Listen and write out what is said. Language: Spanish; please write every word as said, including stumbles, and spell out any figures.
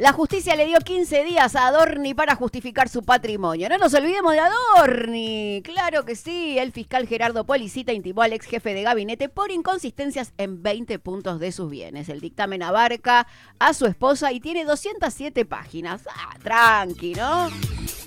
La justicia le dio quince días a Adorni para justificar su patrimonio. No nos olvidemos de Adorni. Claro que sí. El fiscal Gerardo Policita intimó al ex jefe de gabinete por inconsistencias en veinte puntos de sus bienes. El dictamen abarca a su esposa y tiene doscientas siete páginas. Ah, tranqui, ¿no?